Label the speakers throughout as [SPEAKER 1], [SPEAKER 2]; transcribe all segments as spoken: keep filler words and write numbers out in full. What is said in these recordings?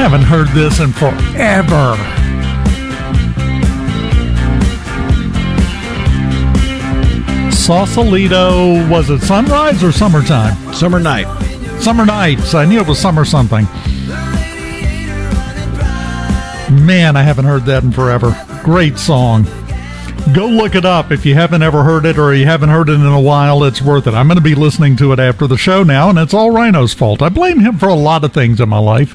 [SPEAKER 1] haven't heard this in forever. Sausalito, was it sunrise or summertime?
[SPEAKER 2] Summer night.
[SPEAKER 1] Summer nights. I knew it was summer something. Man, I haven't heard that in forever. Great song. Go look it up if you haven't ever heard it or you haven't heard it in a while. It's worth it. I'm going to be listening to it after the show now, and it's all Rhino's fault. I blame him for a lot of things in my life.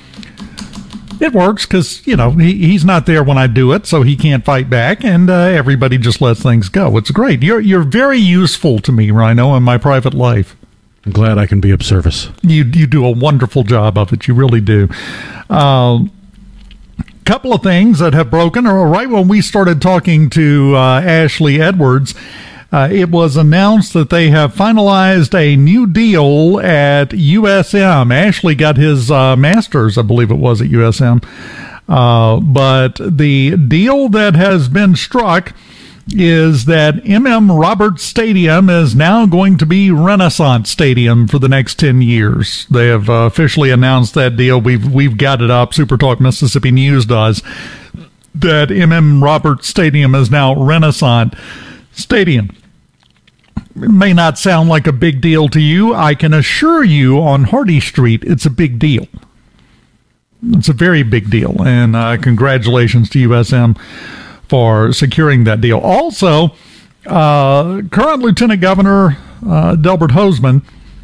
[SPEAKER 1] It works because, you know, he, he's not there when I do it, so he can't fight back, and uh, everybody just lets things go. It's great. You're you're very useful to me, Rhino, in my private life.
[SPEAKER 2] I'm glad I can be of service.
[SPEAKER 1] You you do a wonderful job of it. You really do. Uh, couple of things that have broken. Or right when we started talking to uh, Ashley Edwards, uh, it was announced that they have finalized a new deal at U S M. Ashley got his uh, master's, I believe it was, at U S M. Uh, but the deal that has been struck is that M M Roberts Stadium is now going to be Renaissance Stadium for the next ten years. They have uh, officially announced that deal. We've we've got it up. Super Talk Mississippi News does. That M M Roberts Stadium is now Renaissance Stadium. It may not sound like a big deal to you. I can assure you on Hardy Street, it's a big deal. It's a very big deal. And uh, congratulations to U S M for securing that deal. Also, uh, current Lieutenant Governor uh, Delbert Hosemann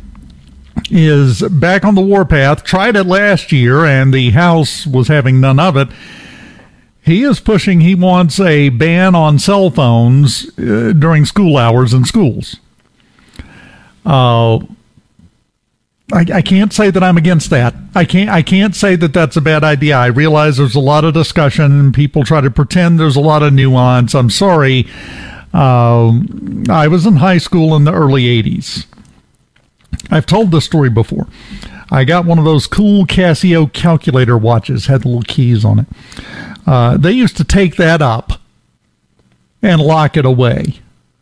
[SPEAKER 1] is back on the warpath. Tried it last year, and the House was having none of it. He is pushing, he wants a ban on cell phones uh, during school hours in schools. Uh, I, I can't say that I'm against that. I can't I can't say that that's a bad idea. I realize there's a lot of discussion and people try to pretend there's a lot of nuance. I'm sorry. Um, I was in high school in the early eighties. I've told this story before. I got one of those cool Casio calculator watches, had the little keys on it. Uh, they used to take that up and lock it away.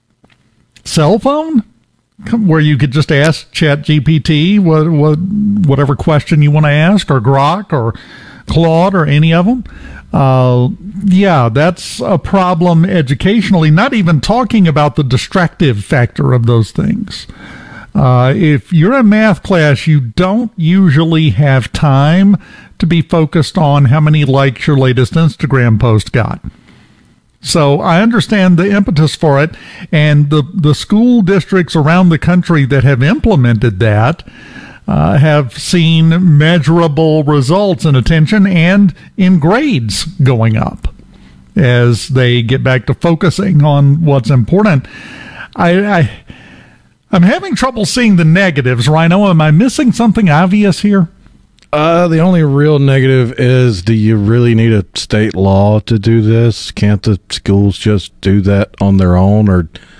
[SPEAKER 1] Cell phone? Where you could just ask ChatGPT what, what, whatever question you want to ask, or Grok, or Claude, or any of them. Uh, yeah, that's a problem educationally, not even talking about the distractive factor of those things. Uh, if you're in math class, you don't usually have time to be focused on how many likes your latest Instagram post got. So I understand the impetus for it, and the, the school districts around the country that have implemented that uh, have seen measurable results in attention and in grades going up as they get back to focusing on what's important. I, I I'm having trouble seeing the negatives, Rhino. Am I missing something obvious here?
[SPEAKER 2] Uh, the only real negative is, do you really need a state law to do this? Can't the schools just do that on their own? Or